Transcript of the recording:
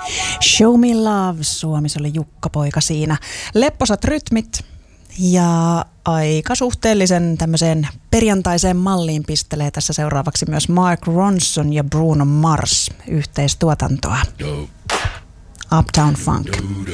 Show Me Love, Suomi, se oli Jukka-poika siinä. Lepposat rytmit ja aika suhteellisen tämmöiseen perjantaiseen malliin pistelee tässä seuraavaksi myös Mark Ronson ja Bruno Mars, yhteistuotantoa. Uptown Funk.